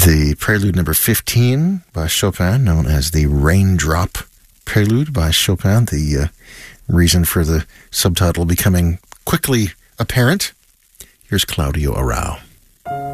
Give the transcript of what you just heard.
The Prelude number 15 by Chopin, known as the Raindrop Prelude by Chopin. The reason for the subtitle becoming quickly apparent. Here's Claudio Arrau.